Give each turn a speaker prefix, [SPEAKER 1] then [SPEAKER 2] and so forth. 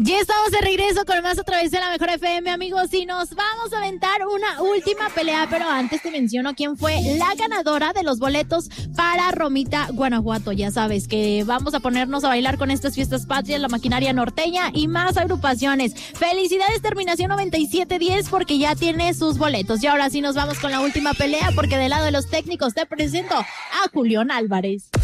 [SPEAKER 1] Ya estamos de regreso con más a través de la Mejor FM, amigos, y nos vamos a aventar una última pelea, pero antes te menciono quién fue la ganadora de los boletos para Romita, Guanajuato. Ya sabes que vamos a ponernos a bailar con estas fiestas patrias, la maquinaria norteña y más agrupaciones. Felicidades, terminación 9710, porque ya tiene sus boletos. Y ahora sí nos vamos con la última pelea, porque del lado de los técnicos te presento a Julián Álvarez.